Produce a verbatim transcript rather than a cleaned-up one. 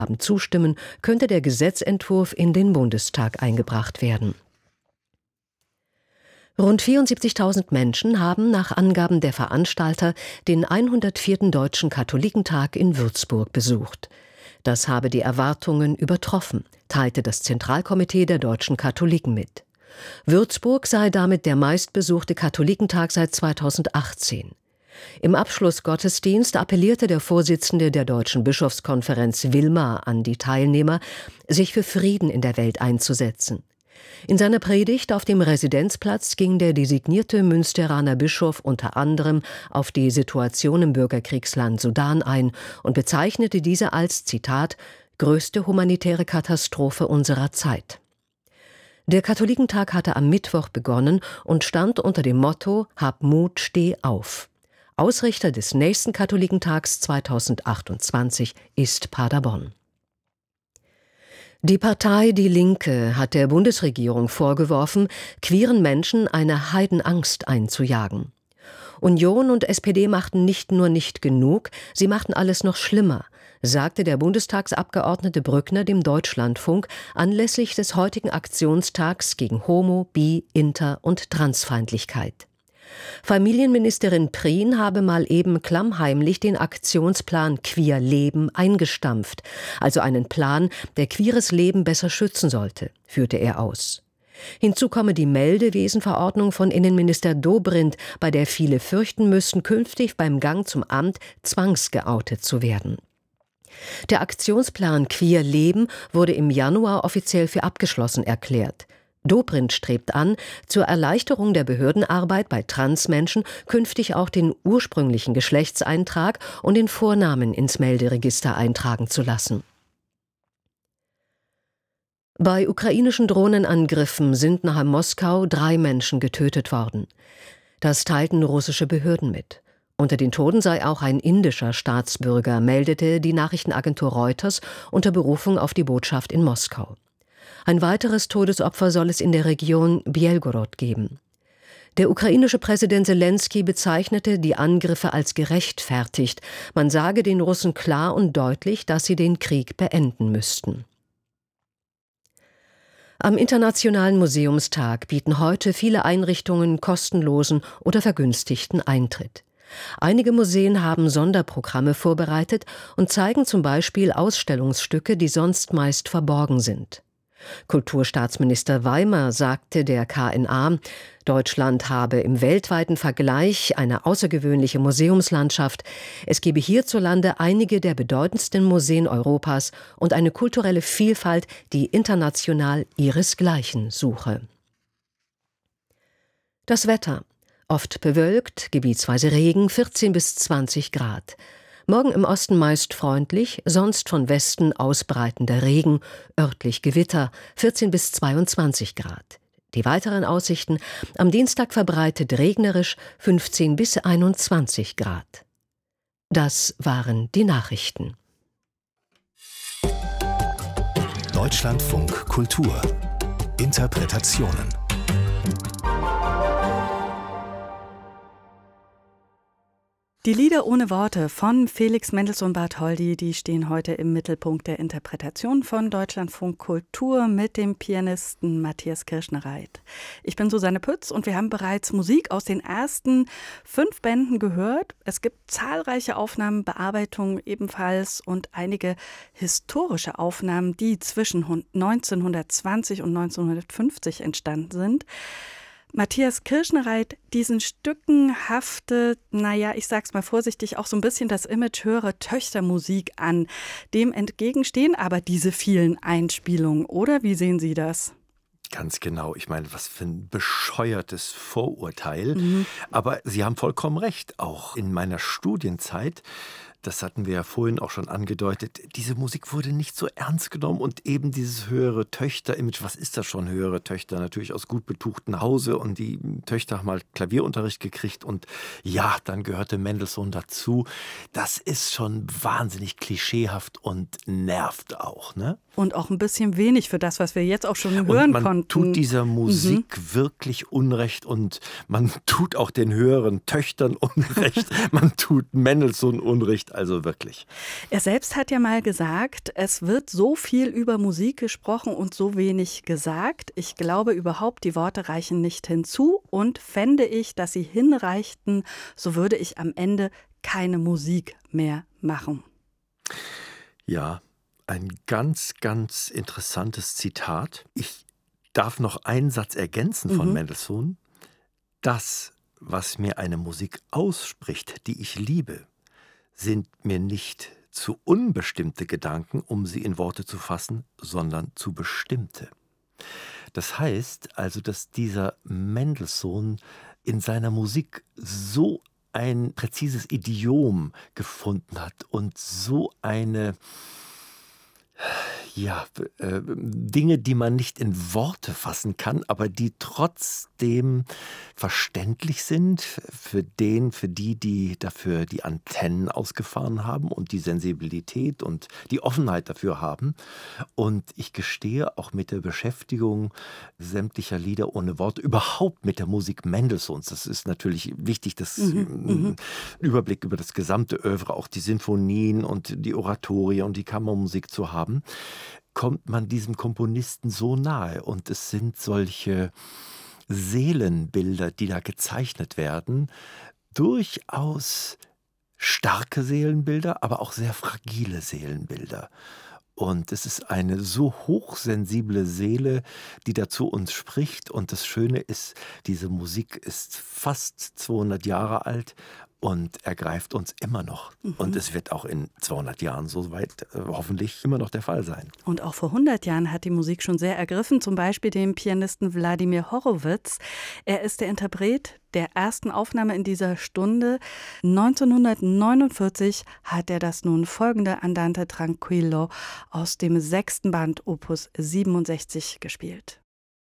zustimmen, könnte der Gesetzentwurf in den Bundestag eingebracht werden. Rund vierundsiebzigtausend Menschen haben nach Angaben der Veranstalter den hundertvierten Deutschen Katholikentag in Würzburg besucht. Das habe die Erwartungen übertroffen, teilte das Zentralkomitee der deutschen Katholiken mit. Würzburg sei damit der meistbesuchte Katholikentag seit zweitausendachtzehn. Im Abschlussgottesdienst appellierte der Vorsitzende der Deutschen Bischofskonferenz Wilmar an die Teilnehmer, sich für Frieden in der Welt einzusetzen. In seiner Predigt auf dem Residenzplatz ging der designierte Münsteraner Bischof unter anderem auf die Situation im Bürgerkriegsland Sudan ein und bezeichnete diese als, Zitat, größte humanitäre Katastrophe unserer Zeit. Der Katholikentag hatte am Mittwoch begonnen und stand unter dem Motto Hab Mut, steh auf. Ausrichter des nächsten Katholikentags zweitausendachtundzwanzig ist Paderborn. Die Partei Die Linke hat der Bundesregierung vorgeworfen, queeren Menschen eine Heidenangst einzujagen. Union und S P D machten nicht nur nicht genug, sie machten alles noch schlimmer, sagte der Bundestagsabgeordnete Brückner dem Deutschlandfunk anlässlich des heutigen Aktionstags gegen Homo-, Bi-, Inter- und Transfeindlichkeit. Familienministerin Prien habe mal eben klammheimlich den Aktionsplan Queer Leben eingestampft, also einen Plan, der queeres Leben besser schützen sollte, führte er aus. Hinzu komme die Meldewesenverordnung von Innenminister Dobrindt, bei der viele fürchten müssten, künftig beim Gang zum Amt zwangsgeoutet zu werden. Der Aktionsplan Queer Leben wurde im Januar offiziell für abgeschlossen erklärt. Dobrindt strebt an, zur Erleichterung der Behördenarbeit bei Transmenschen künftig auch den ursprünglichen Geschlechtseintrag und den Vornamen ins Melderegister eintragen zu lassen. Bei ukrainischen Drohnenangriffen sind nahe Moskau drei Menschen getötet worden. Das teilten russische Behörden mit. Unter den Toten sei auch ein indischer Staatsbürger, meldete die Nachrichtenagentur Reuters unter Berufung auf die Botschaft in Moskau. Ein weiteres Todesopfer soll es in der Region Bjelgorod geben. Der ukrainische Präsident Selenskyj bezeichnete die Angriffe als gerechtfertigt. Man sage den Russen klar und deutlich, dass sie den Krieg beenden müssten. Am Internationalen Museumstag bieten heute viele Einrichtungen kostenlosen oder vergünstigten Eintritt. Einige Museen haben Sonderprogramme vorbereitet und zeigen zum Beispiel Ausstellungsstücke, die sonst meist verborgen sind. Kulturstaatsminister Weimer sagte der K N A, Deutschland habe im weltweiten Vergleich eine außergewöhnliche Museumslandschaft. Es gebe hierzulande einige der bedeutendsten Museen Europas und eine kulturelle Vielfalt, die international ihresgleichen suche. Das Wetter. Oft bewölkt, gebietsweise Regen, vierzehn bis zwanzig Grad. Morgen im Osten meist freundlich, sonst von Westen ausbreitender Regen, örtlich Gewitter, vierzehn bis zweiundzwanzig Grad. Die weiteren Aussichten: am Dienstag verbreitet regnerisch, fünfzehn bis einundzwanzig Grad. Das waren die Nachrichten. Deutschlandfunk Kultur. Interpretationen. Die Lieder ohne Worte von Felix Mendelssohn-Bartholdy, die stehen heute im Mittelpunkt der Interpretation von Deutschlandfunk Kultur mit dem Pianisten Matthias Kirschnereit. Ich bin Susanne Pütz und wir haben bereits Musik aus den ersten fünf Bänden gehört. Es gibt zahlreiche Aufnahmen, Bearbeitungen ebenfalls und einige historische Aufnahmen, die zwischen neunzehnhundertzwanzig und neunzehnhundertfünfzig entstanden sind. Matthias Kirschnereit, diesen Stücken haftet, naja, ich sag's mal vorsichtig, auch so ein bisschen das Image höhere Töchtermusik an. Dem entgegenstehen aber diese vielen Einspielungen, oder? Wie sehen Sie das? Ganz genau. Ich meine, was für ein bescheuertes Vorurteil. Mhm. Aber Sie haben vollkommen recht. Auch in meiner Studienzeit, das hatten wir ja vorhin auch schon angedeutet, diese Musik wurde nicht so ernst genommen und eben dieses höhere Töchter-Image, was ist das schon, höhere Töchter? Natürlich aus gut betuchtem Hause und die Töchter haben mal Klavierunterricht gekriegt und ja, dann gehörte Mendelssohn dazu. Das ist schon wahnsinnig klischeehaft und nervt auch, ne? Und auch ein bisschen wenig für das, was wir jetzt auch schon und hören man konnten. Tut dieser Musik mhm. wirklich Unrecht und man tut auch den höheren Töchtern Unrecht, man tut Mendelssohn Unrecht. ist. Also wirklich. Er selbst hat ja mal gesagt, es wird so viel über Musik gesprochen und so wenig gesagt. Ich glaube überhaupt, die Worte reichen nicht hinzu. Und fände ich, dass sie hinreichten, so würde ich am Ende keine Musik mehr machen. Ja, ein ganz, ganz interessantes Zitat. Ich darf noch einen Satz ergänzen von mhm. Mendelssohn. Das, was mir eine Musik ausspricht, die ich liebe, sind mir nicht zu unbestimmte Gedanken, um sie in Worte zu fassen, sondern zu bestimmte. Das heißt also, dass dieser Mendelssohn in seiner Musik so ein präzises Idiom gefunden hat und so eine ja, äh, Dinge, die man nicht in Worte fassen kann, aber die trotzdem verständlich sind für den, für die, die dafür die Antennen ausgefahren haben und die Sensibilität und die Offenheit dafür haben. Und ich gestehe, auch mit der Beschäftigung sämtlicher Lieder ohne Worte, überhaupt mit der Musik Mendelssohns, das ist natürlich wichtig, das mhm, Überblick über das gesamte Œuvre, auch die Sinfonien und die Oratorie und die Kammermusik zu haben, kommt man diesem Komponisten so nahe. Und es sind solche Seelenbilder, die da gezeichnet werden, durchaus starke Seelenbilder, aber auch sehr fragile Seelenbilder. Und es ist eine so hochsensible Seele, die da zu uns spricht. Und das Schöne ist, diese Musik ist fast zweihundert Jahre alt und ergreift uns immer noch. Mhm. Und es wird auch in zweihundert Jahren so weit äh, hoffentlich immer noch der Fall sein. Und auch vor hundert Jahren hat die Musik schon sehr ergriffen, zum Beispiel den Pianisten Wladimir Horowitz. Er ist der Interpret der ersten Aufnahme in dieser Stunde. neunzehnhundertneunundvierzig hat er das nun folgende Andante Tranquillo aus dem sechsten Band Opus siebenundsechzig gespielt.